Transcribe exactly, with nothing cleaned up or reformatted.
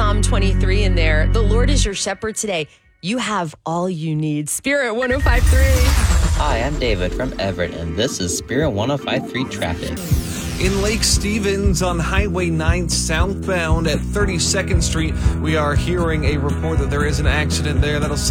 Psalm twenty-three in there. The Lord is your shepherd today. You have all you need. Spirit one oh five point three. Hi, I'm David from Everett, and this is Spirit one oh five point three traffic. In Lake Stevens on Highway nine southbound at thirty-second Street, we are hearing a report that there is an accident there that'll